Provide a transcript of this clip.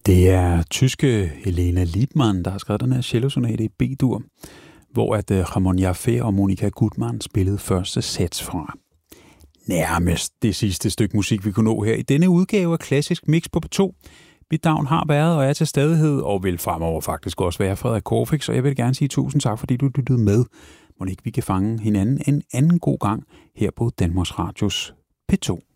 Det er tyske Helena Liebmann, der har skrevet den her cellosonate i B-dur, hvor at Ramon Jaffe og Monika Gutmann spillede første sats fra. Nærmest det sidste stykke musik, vi kunne nå her i denne udgave af Klassisk Mix på P2. Mit navn har været og er til stadighed, og vil fremover faktisk også være Frederik Korfix, og jeg vil gerne sige tusind tak, fordi du lyttede med. Må ikke vi kan fange hinanden en anden god gang her på Danmarks Radios P2.